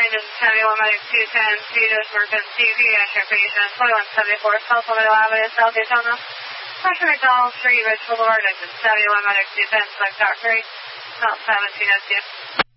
is Samuel Medic 210, Cetus emergency pediatric patient, 2174 South Middle Avenue, South Daytona. Dr. McDonald Street, Ridge Boulevard, exit Samuel Medic 210, select Dr. 3, South 17 SU.